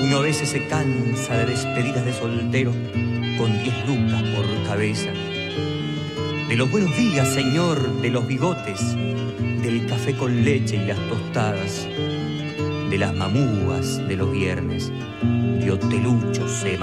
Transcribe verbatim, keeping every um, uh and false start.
Uno a veces se cansa de despedidas de soltero con diez lucas por cabeza. De los buenos días, señor, de los bigotes, del café con leche y las tostadas, de las mamúas de los viernes, de hoteluchos,